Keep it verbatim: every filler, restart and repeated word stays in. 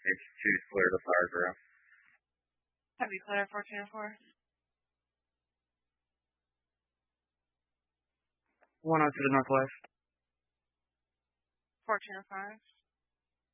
H two is clear to fire drill. Have you clear fourteen oh four? one oh to the northwest. fourteen oh five.